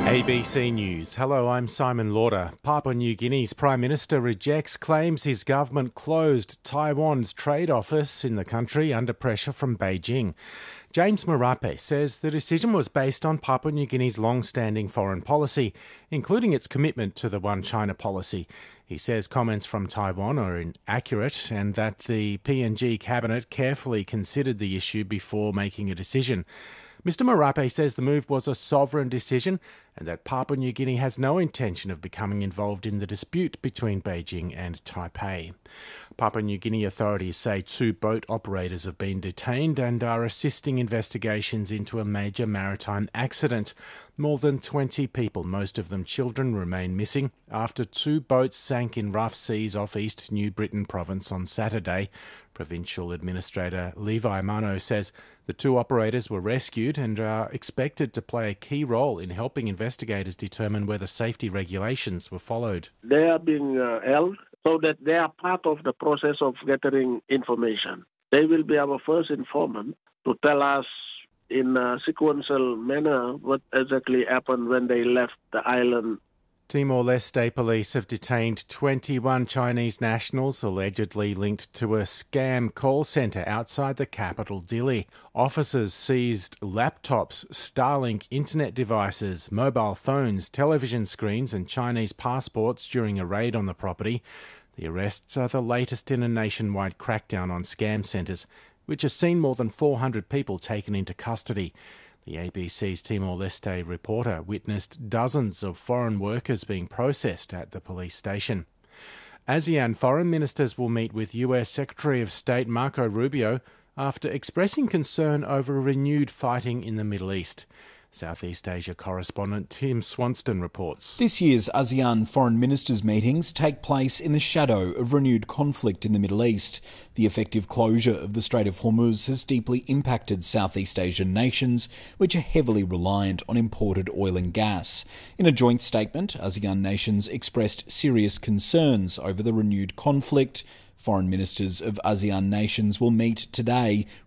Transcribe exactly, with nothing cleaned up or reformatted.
A B C News. Hello, I'm Simon Lauder. Papua New Guinea's Prime Minister rejects claims his government closed Taiwan's trade office in the country under pressure from Beijing. James Marape says the decision was based on Papua New Guinea's long-standing foreign policy, including its commitment to the One China policy. He says comments from Taiwan are inaccurate and that the P N G cabinet carefully considered the issue before making a decision. Mister Marape says the move was a sovereign decision and that Papua New Guinea has no intention of becoming involved in the dispute between Beijing and Taipei. Papua New Guinea authorities say two boat operators have been detained and are assisting investigations into a major maritime accident. More than twenty people, most of them children, remain missing after two boats sank in rough seas off East New Britain province on Saturday. Provincial Administrator Levi Mano says the two operators were rescued and are expected to play a key role in helping investigators determine whether safety regulations were followed. They are being uh, held so that they are part of the process of gathering information. They will be our first informant to tell us in a sequential manner what exactly happened when they left the island. Timor-Leste police have detained twenty-one Chinese nationals allegedly linked to a scam call centre outside the capital, Dili. Officers seized laptops, Starlink internet devices, mobile phones, television screens and Chinese passports during a raid on the property. The arrests are the latest in a nationwide crackdown on scam centres, which has seen more than four hundred people taken into custody. The A B C's Timor-Leste reporter witnessed dozens of foreign workers being processed at the police station. ASEAN foreign ministers will meet with U S Secretary of State Marco Rubio after expressing concern over renewed fighting in the Middle East. Southeast Asia correspondent Tim Swanston reports. This year's ASEAN foreign ministers' meetings take place in the shadow of renewed conflict in the Middle East. The effective closure of the Strait of Hormuz has deeply impacted Southeast Asian nations, which are heavily reliant on imported oil and gas. In a joint statement, ASEAN nations expressed serious concerns over the renewed conflict. Foreign ministers of ASEAN nations will meet today